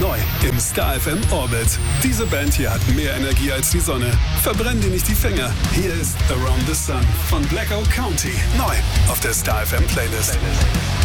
Neu im Star FM Orbit. Diese Band hier hat mehr Energie als die Sonne. Verbrenn dir nicht die Finger. Hier ist Around the Sun von Blackout County. Neu auf der Star FM Playlist.